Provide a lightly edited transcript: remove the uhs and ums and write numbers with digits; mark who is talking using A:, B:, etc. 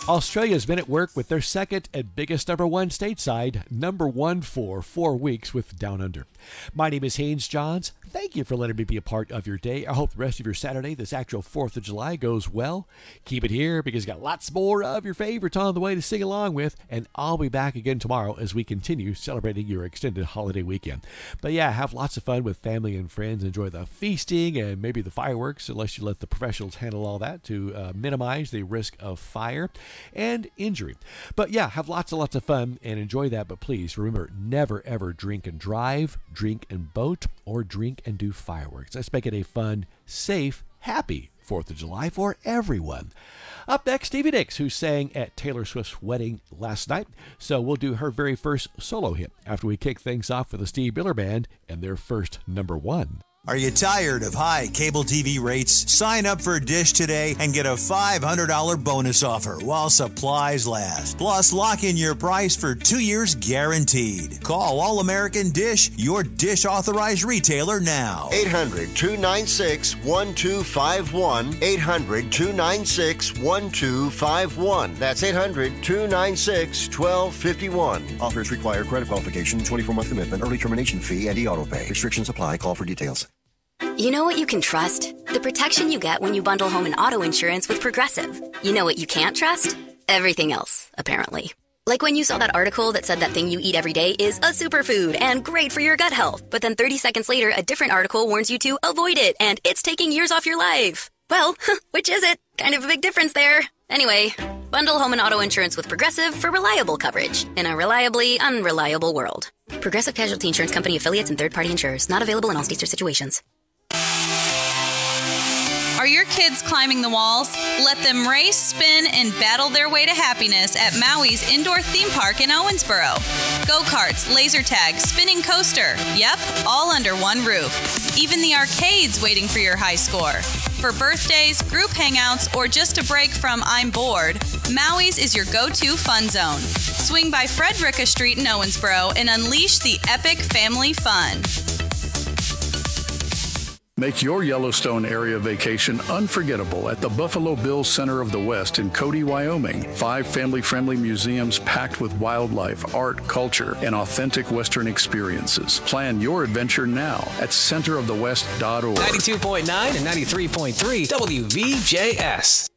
A: Australia's been at work with their second and biggest number one stateside, number one for 4 weeks with Down Under. My name is Haynes Johns. Thank you for letting me be a part of your day. I hope the rest of your Saturday, this actual 4th of July, goes well. Keep it here because you got lots more of your favorites on the way to sing along with, and I'll be back again tomorrow as we continue celebrating your extended holiday weekend. But yeah, have lots of fun with family and friends. Enjoy the feasting and maybe the fireworks, unless you let the professionals handle all that to minimize the risk of fire and injury. But yeah, have lots of fun and enjoy that. But please remember, never ever drink and drive, drink and boat, or drink and do fireworks. Let's make it a fun, safe, happy 4th of July for everyone. Up next, Stevie Nicks, who sang at Taylor Swift's wedding last night. So we'll do her very first solo hit after we kick things off with the Steve Miller Band and their first number one.
B: Are you tired of high cable TV rates? Sign up for Dish today and get a $500 bonus offer while supplies last. Plus, lock in your price for 2 years guaranteed. Call All American Dish, your Dish authorized retailer now.
C: 800-296-1251. 800-296-1251. That's 800-296-1251. Offers require credit qualification, 24-month commitment, early termination fee, and e-auto pay. Restrictions apply. Call for details.
D: You know what you can trust? The protection you get when you bundle home and auto insurance with Progressive. You know what you can't trust? Everything else, apparently. Like when you saw that article that said that thing you eat every day is a superfood and great for your gut health. But then 30 seconds later, a different article warns you to avoid it and it's taking years off your life. Well, which is it? Kind of a big difference there. Anyway, bundle home and auto insurance with Progressive for reliable coverage in a reliably unreliable world. Progressive Casualty Insurance Company affiliates and third-party insurers. Not available in all states or situations.
E: Are your kids climbing the walls? Let them race, spin, and battle their way to happiness at Maui's Indoor Theme Park in Owensboro. Go-karts, laser tag, spinning coaster. Yep, all under one roof. Even the arcade's waiting for your high score. For birthdays, group hangouts, or just a break from I'm bored, Maui's is your go-to fun zone. Swing by Frederica Street in Owensboro and unleash the epic family fun.
F: Make your Yellowstone area vacation unforgettable at the Buffalo Bills Center of the West in Cody, Wyoming. 5 family-friendly museums packed with wildlife, art, culture, and authentic Western experiences. Plan your adventure now at centerofthewest.org.
G: 92.9 and 93.3 WVJS.